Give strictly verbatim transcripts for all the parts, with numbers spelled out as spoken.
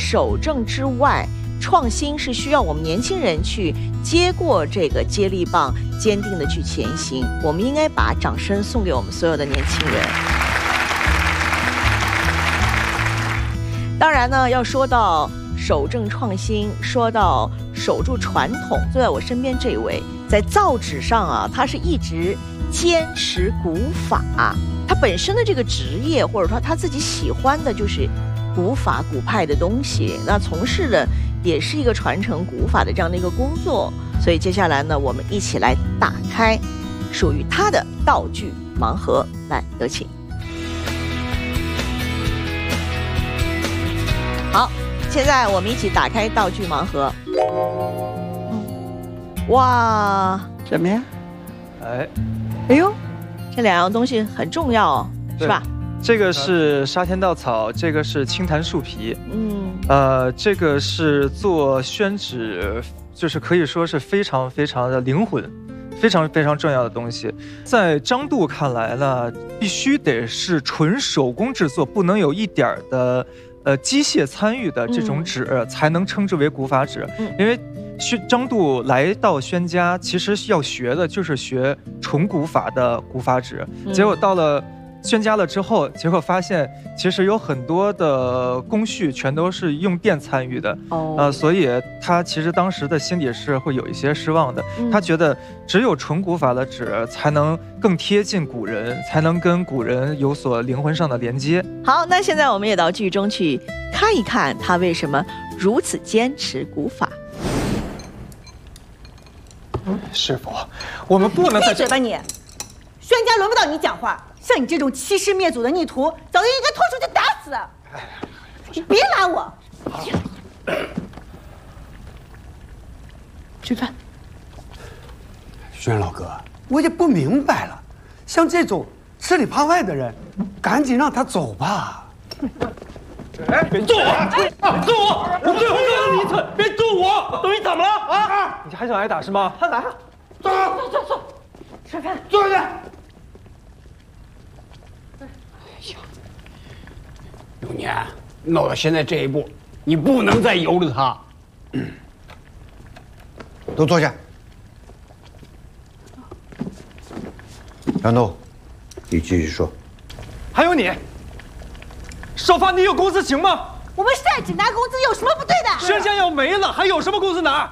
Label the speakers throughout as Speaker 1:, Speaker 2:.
Speaker 1: 守正之外，创新是需要我们年轻人去接过这个接力棒，坚定的去前行。我们应该把掌声送给我们所有的年轻人。当然呢，要说到守正创新，说到守住传统，坐在我身边这位，在造纸上啊，他是一直坚持古法。他本身的这个职业，或者说他自己喜欢的就是古法古派的东西，那从事的也是一个传承古法的这样的一个工作。所以接下来呢，我们一起来打开属于他的道具盲盒，来有请。好，现在我们一起打开道具盲盒。哇，
Speaker 2: 什么呀？
Speaker 3: 哎，
Speaker 1: 哎呦，这两样东西很重要哦，是吧？
Speaker 3: 这个是沙田稻草，这个是青檀树皮。
Speaker 1: 嗯，
Speaker 3: 呃，这个是做宣纸，就是可以说是非常非常的灵魂，非常非常重要的东西。在张度看来呢，必须得是纯手工制作，不能有一点的呃机械参与的这种纸，嗯、才能称之为古法纸。嗯、因为宣张度来到宣家，其实要学的就是学纯古法的古法纸，嗯、结果到了宣家了之后，结果发现其实有很多的工序全都是用电参与的，哦，呃，所以他其实当时的心里是会有一些失望的。嗯、他觉得只有纯古法的纸才能更贴近古人，才能跟古人有所灵魂上的连接。
Speaker 1: 好，那现在我们也到剧中去看一看他为什么如此坚持古法。
Speaker 4: 师傅，我们不能再……
Speaker 5: 闭嘴吧你！宣家轮不到你讲话。像你这种欺师灭祖的逆徒，早就应该拖出去打死！你别拉我！
Speaker 2: 吃饭。
Speaker 4: 宣老哥，我也不明白了，像这种吃里扒外的人，赶紧让他走吧。
Speaker 6: 哎，别揍我！哎，揍我！我最后揍了你一次，别揍我！都你怎么了啊？
Speaker 3: 你还想挨打是吗？
Speaker 6: 他来了，
Speaker 5: 走走走走，吃饭，
Speaker 6: 坐下。
Speaker 4: 永年，闹到现在这一步，你不能再由着他。嗯，都坐下。杨东，你继续说。
Speaker 3: 还有你，少发，你有工资行吗？
Speaker 5: 我们晒纸拿工资有什么不对的？
Speaker 3: 宣家要没了，还有什么工资拿？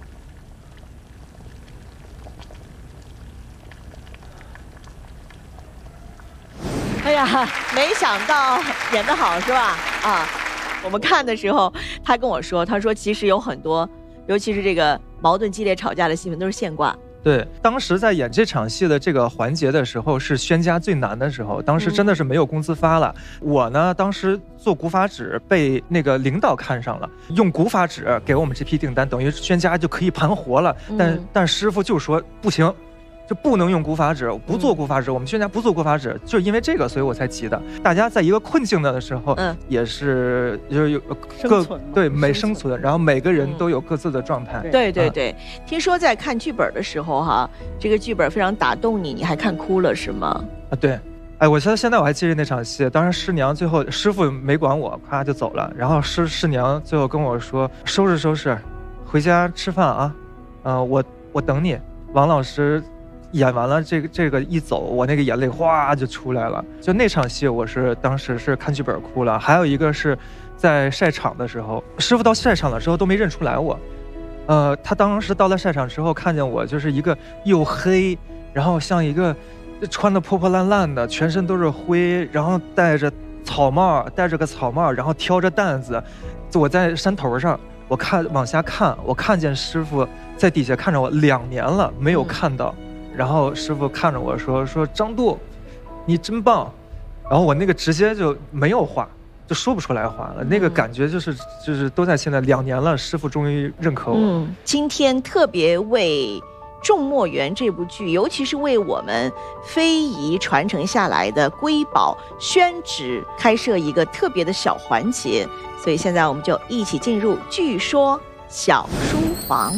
Speaker 1: 哎呀，没想到演得好是吧？啊，我们看的时候，他跟我说，他说其实有很多，尤其是这个矛盾激烈吵架的戏份都是现挂。
Speaker 3: 对，当时在演这场戏的这个环节的时候，是宣家最难的时候，当时真的是没有工资发了。嗯、我呢，当时做古法纸被那个领导看上了，用古法纸给我们这批订单，等于宣家就可以盘活了。但、嗯、但师傅就说不行。就不能用古法纸，不做古法纸，我们宣家不做古法纸，就是因为这个，所以我才急的。大家在一个困境的时候，嗯，也是就是有各对每生存，然后每个人都有各自的状态。
Speaker 1: 对对对，听说在看剧本的时候哈，这个剧本非常打动你，你还看哭了是吗？
Speaker 3: 啊，对。哎，我现在现在我还记得那场戏，当时师娘最后师傅没管我，咔就走了，然后师师娘最后跟我说收拾收拾，回家吃饭啊，呃，我我等你，王老师。演完了这个这个一走，我那个眼泪哗就出来了。就那场戏，我是当时是看剧本哭了。还有一个是在晒场的时候，师傅到晒场的时候都没认出来我。呃，他当时到了晒场之后，看见我就是一个又黑，然后像一个穿的破破烂烂的，全身都是灰，然后戴着草帽，戴着个草帽，然后挑着担子，我在山头上，我看往下看，我看见师傅在底下看着我，两年了没有看到。嗯，然后师傅看着我说说张度，你真棒，然后我那个直接就没有话，就说不出来话了。那个感觉就是就是都在现在两年了，师傅终于认可我。
Speaker 1: 嗯，今天特别为《众墨园》这部剧，尤其是为我们非遗传承下来的瑰宝宣纸开设一个特别的小环节，所以现在我们就一起进入剧说小书房。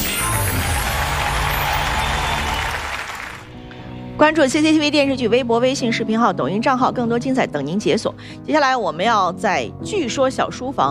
Speaker 1: 关注 C C T V 电视剧微博、微信视频号、抖音账号，更多精彩等您解锁。接下来我们要在剧说小书房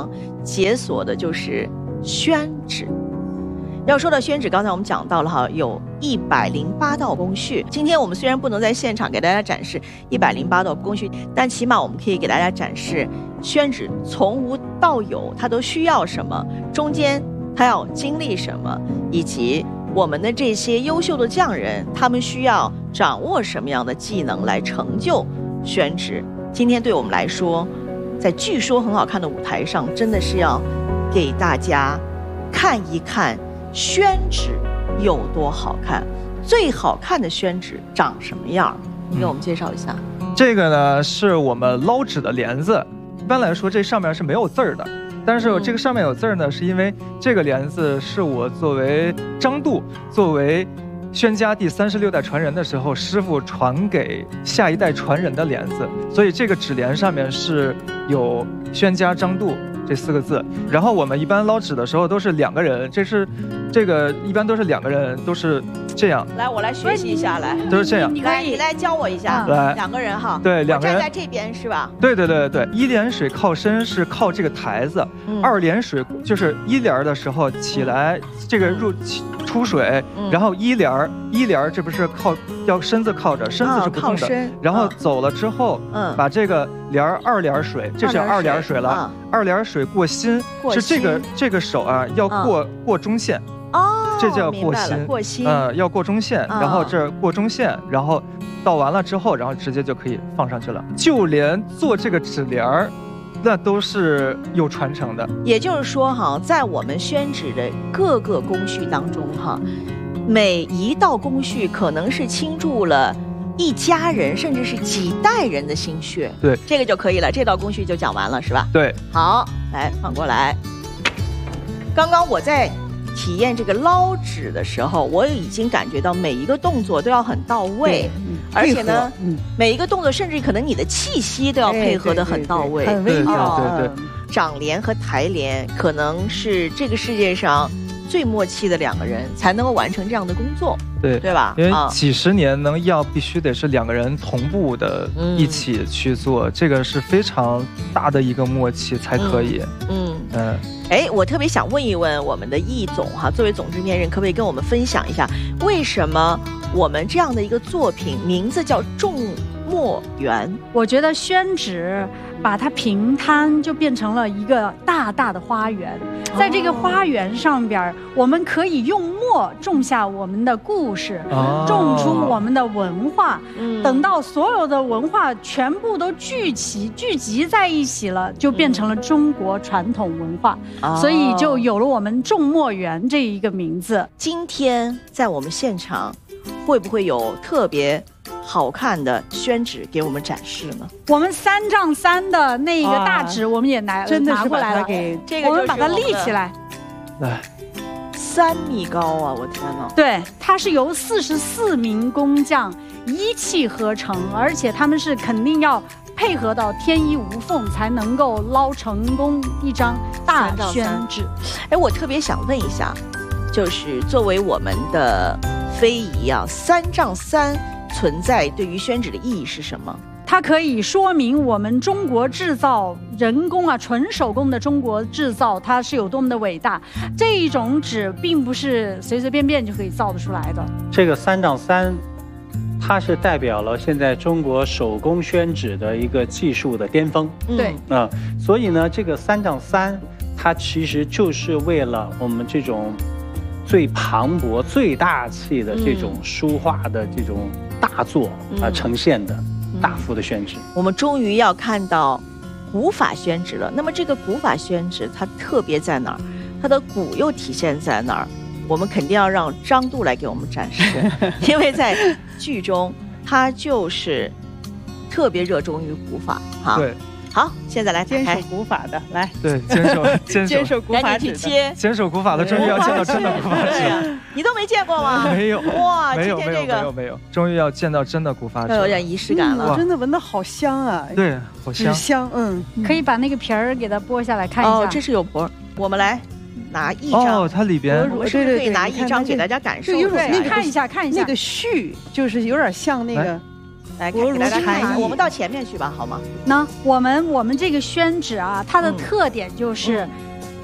Speaker 1: 解锁的就是宣纸。要说到宣纸，刚才我们讲到了哈，有一百零八道工序。今天我们虽然不能在现场给大家展示一百零八道工序，但起码我们可以给大家展示宣纸从无到有，它都需要什么，中间它要经历什么，以及我们的这些优秀的匠人，他们需要掌握什么样的技能来成就宣纸。今天对我们来说，在据说很好看的舞台上，真的是要给大家看一看宣纸有多好看，最好看的宣纸长什么样？你给我们介绍一下。
Speaker 3: 这个呢是我们捞纸的帘子，一般来说这上面是没有字儿的，但是这个上面有字儿呢，是因为这个帘子是我作为张度，作为宣家第三十六代传人的时候，师傅传给下一代传人的帘子，所以这个纸帘上面是有宣家张度这四个字。然后我们一般捞纸的时候都是两个人，这是这个一般都是两个人，都是这样。
Speaker 1: 来，我来学习一下，来，
Speaker 3: 都是这样。
Speaker 1: 来，你来教我一下。
Speaker 3: 来，
Speaker 1: 两个人哈。
Speaker 3: 对，两个人
Speaker 1: 站在这边是吧？
Speaker 3: 对对对对，一帘水靠身是靠这个台子，
Speaker 1: 嗯、
Speaker 3: 二帘水就是一帘的时候起来，这个入出水，
Speaker 1: 嗯、
Speaker 3: 然后一帘一帘这不是靠要身子靠着，身子是不动的，
Speaker 1: 哦、
Speaker 3: 然后走了之后，
Speaker 1: 嗯，
Speaker 3: 把这个帘二帘水，这是二帘水了，嗯、二帘水过心，
Speaker 1: 过
Speaker 3: 是这个这个手啊要过、嗯、过中线。
Speaker 1: 哦，
Speaker 3: 这叫过心，
Speaker 1: 过心，
Speaker 3: 嗯，要过中线，
Speaker 1: 嗯、
Speaker 3: 然后这过中线，然后倒完了之后，然后直接就可以放上去了。就连做这个纸帘儿，那都是有传承的。
Speaker 1: 也就是说哈，在我们宣纸的各个工序当中哈，每一道工序可能是倾注了一家人甚至是几代人的心血。
Speaker 3: 对，
Speaker 1: 这个就可以了，这道工序就讲完了，是吧？
Speaker 3: 对。
Speaker 1: 好，来放过来。刚刚我在体验这个捞纸的时候，我已经感觉到每一个动作都要很到位，
Speaker 5: 嗯、
Speaker 1: 而且呢，
Speaker 5: 嗯、
Speaker 1: 每一个动作甚至可能你的气息都要配合得很到位，
Speaker 5: 很微
Speaker 3: 妙。对对对，
Speaker 1: 掌帘和台帘可能是这个世界上最默契的两个人才能够完成这样的工作，
Speaker 3: 对
Speaker 1: 对吧？
Speaker 3: 因为几十年能要必须得是两个人同步的一起去做，嗯、这个是非常大的一个默契才可以。
Speaker 1: 嗯
Speaker 3: 嗯。
Speaker 1: 哎，我特别想问一问我们的易总哈，作为总制片人，可不可以跟我们分享一下，为什么我们这样的一个作品名字叫众墨园？
Speaker 2: 我觉得宣纸把它平摊，就变成了一个大大的花园。在这个花园上边，我们可以用墨种下我们的故事，
Speaker 3: 哦、
Speaker 2: 种出我们的文化。
Speaker 1: 嗯、
Speaker 2: 等到所有的文化全部都聚齐、聚集在一起了，就变成了中国传统文化。
Speaker 1: 哦、
Speaker 2: 所以就有了我们众墨园这一个名字。
Speaker 1: 今天在我们现场，会不会有特别好看的宣纸给我们展示呢？
Speaker 2: 我们三丈三的那个大纸，我们也拿
Speaker 5: 真的
Speaker 2: 拿过来了，
Speaker 5: 给
Speaker 1: 这个
Speaker 2: 我们把它立起来。
Speaker 3: 来，
Speaker 1: 三米高啊！我天哪！
Speaker 2: 对，它是由四十四名工匠一气呵成，而且他们是肯定要配合到天衣无缝，才能够捞成功一张大宣纸。
Speaker 1: 哎，我特别想问一下，就是作为我们的非遗啊，三丈三存在对于宣纸的意义是什么？
Speaker 2: 它可以说明我们中国制造人工啊，纯手工的中国制造，它是有多么的伟大。这一种纸并不是随随便便就可以造得出来的。
Speaker 7: 这个三丈三，它是代表了现在中国手工宣纸的一个技术的巅峰。
Speaker 2: 对，
Speaker 7: 啊、呃，所以呢，这个三丈三，它其实就是为了我们这种最磅礴、最大气的这种书画的这种大作啊、呃、呈现的。大幅的宣纸，
Speaker 1: 我们终于要看到古法宣纸了。那么这个古法宣纸它特别在哪儿？它的古又体现在哪儿？我们肯定要让张度来给我们展示，因为在剧中他就是特别热衷于古法。哈，
Speaker 3: 对。
Speaker 1: 好，现在来
Speaker 5: 坚守古法的，来，
Speaker 3: 对，坚守坚守
Speaker 5: 坚守古法
Speaker 1: 纸的，
Speaker 3: 坚守古法的，终于要见到真的古法纸。
Speaker 1: 你都没见过吗？
Speaker 3: 没有，
Speaker 1: 哇，
Speaker 3: 没有，
Speaker 1: 今天这个
Speaker 3: 没有，没有，终于要见到真的古法纸，
Speaker 1: 有点仪式感了。
Speaker 5: 真的闻得好香啊！
Speaker 3: 对，好香，
Speaker 5: 香，嗯，
Speaker 2: 可以把那个皮儿给它剥下来看一下。
Speaker 1: 哦，这是有皮儿，我们来拿一张。
Speaker 3: 哦，它里边，
Speaker 1: 我们是不是可以拿一张给大家感受一下？
Speaker 2: 你看一下，看一下
Speaker 5: 那个絮，就是有点像那个。
Speaker 1: 来给大家看一下，我们到前面去吧，好吗？
Speaker 2: 那我们我们这个宣纸啊，它的特点就是，